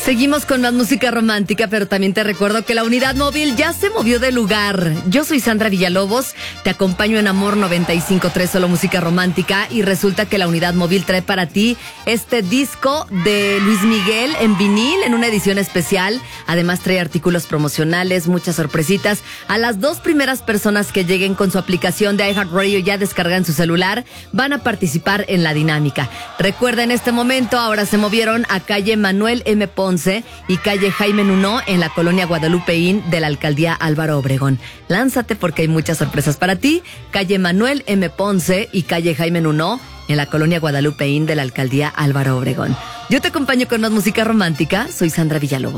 Seguimos con más música romántica, pero también te recuerdo que la unidad móvil ya se movió de lugar. Yo soy Sandra Villalobos, te acompaño en Amor 95.3, solo música romántica, y resulta que la unidad móvil trae para ti este disco de Luis Miguel en vinil, en una edición especial. Además trae artículos promocionales, muchas sorpresitas. A las 2 primeras personas que lleguen con su aplicación de iHeartRadio ya descargada en su celular, van a participar en la dinámica. Recuerda, en este momento ahora se movieron a calle Manuel M. Ponce y calle Jaime Nuno en la colonia Guadalupeín de la alcaldía Álvaro Obregón. Lánzate porque hay muchas sorpresas para ti. Calle Manuel M. Ponce y calle Jaime Nuno en la colonia Guadalupeín de la alcaldía Álvaro Obregón. Yo te acompaño con más música romántica. Soy Sandra Villalobos.